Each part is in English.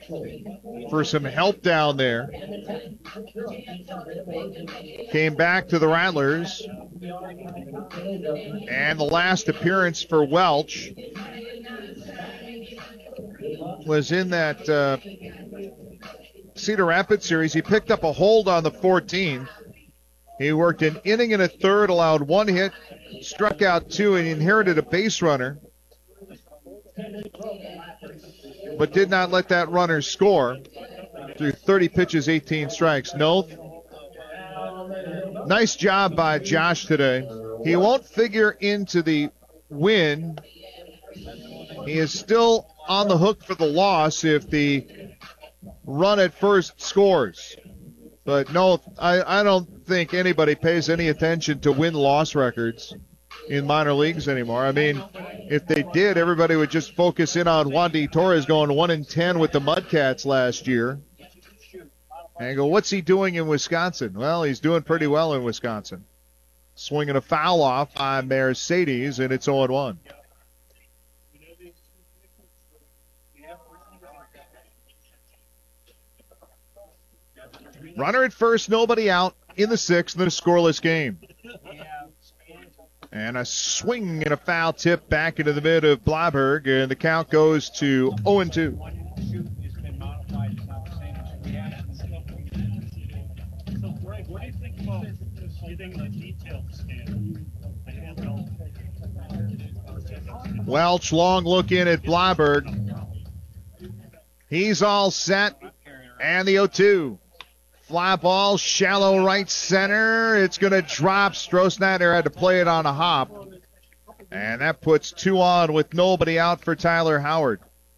for some help down there. Came back to the Rattlers. And the last appearance for Welch was in that Cedar Rapids series. He picked up a hold on the 14th. He worked an inning and a third, allowed one hit, struck out two, and inherited a base runner, but did not let that runner score through 30 pitches, 18 strikes. Noth, nice job by Josh today. He won't figure into the win. He is still on the hook for the loss if the run at first scores. But no, I don't think anybody pays any attention to win-loss records in minor leagues anymore. I mean, if they did, everybody would just focus in on Juan D. Torres going 1-10 with the Mudcats last year. And go, what's he doing in Wisconsin? Well, he's doing pretty well in Wisconsin. Swinging a foul off on Mercedes, and it's 0-1. Runner at first, nobody out in the sixth, and a scoreless game. And a swing and a foul tip back into the mid of Blyberg, and the count goes to 0-2. Welch, long look in at Blyberg. He's all set, and the 0-2. Fly ball, shallow right center. It's going to drop. Strohsnyder had to play it on a hop. And that puts two on with nobody out for Tyler Howard.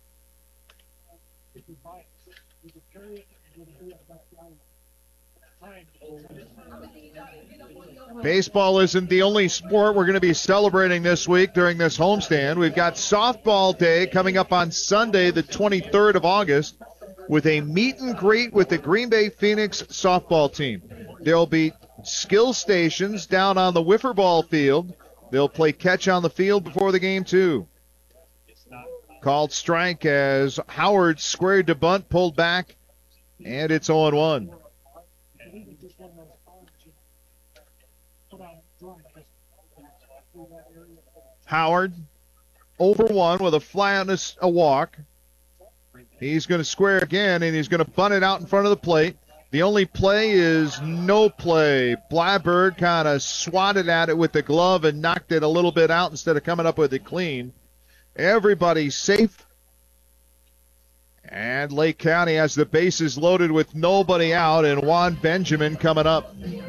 Baseball isn't the only sport we're going to be celebrating this week during this homestand. We've got softball day coming up on Sunday, the 23rd of August, with a meet and greet with the Green Bay Phoenix softball team. There'll be skill stations down on the wiffle ball field. They'll play catch on the field before the game, too. Called strike as Howard squared to bunt, pulled back, and it's 0-1. Howard, over one with a fly on a walk. He's going to square again, and he's going to bunt it out in front of the plate. The only play is no play. Blyberg kind of swatted at it with the glove and knocked it a little bit out instead of coming up with it clean. Everybody's safe. And Lake County has the bases loaded with nobody out, and Juan Benjamin coming up.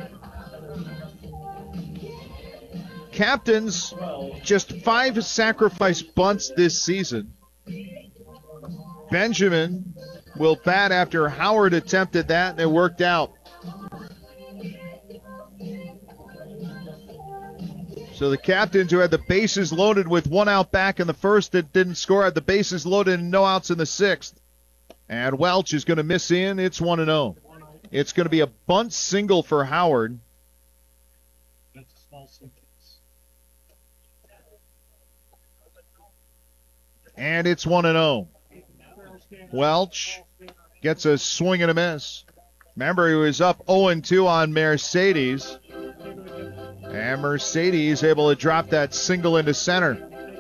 Captains, just 5 sacrifice bunts this season. Benjamin will bat after Howard attempted that, and it worked out. So the captains who had the bases loaded with one out back in the first that didn't score had the bases loaded and no outs in the sixth. And Welch is going to miss in. It's 1-0. It's going to be a bunt single for Howard. And it's 1-0. Welch gets a swing and a miss. Remember, he was up 0-2 on Mercedes. And Mercedes able to drop that single into center.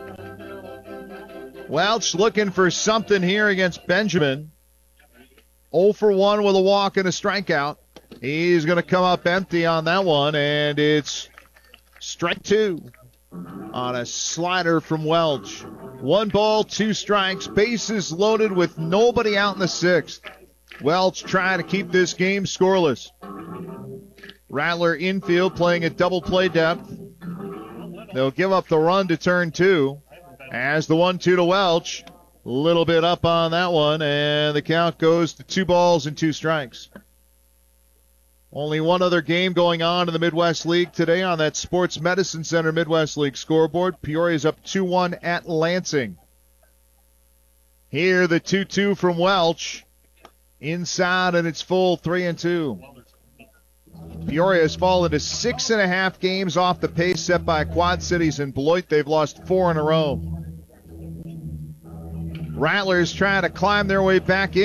Welch looking for something here against Benjamin. 0 for 1 with a walk and a strikeout. He's going to come up empty on that one, and it's strike 2 on a slider from Welch. 1 ball, 2 strikes, bases loaded with nobody out in the sixth. Welch trying to keep this game scoreless. Rattler infield playing at double play depth. They'll give up the run to turn 2. As the 1-2 to Welch, a little bit up on that one, and the count goes to 2 balls and 2 strikes. Only one other game going on in the Midwest League today on that Sports Medicine Center Midwest League scoreboard. Peoria's up 2-1 at Lansing. Here, the 2-2 from Welch. Inside, and it's full 3-2. Peoria has fallen to 6.5 games off the pace set by Quad Cities and Beloit. They've lost 4 in a row. Rattlers trying to climb their way back in.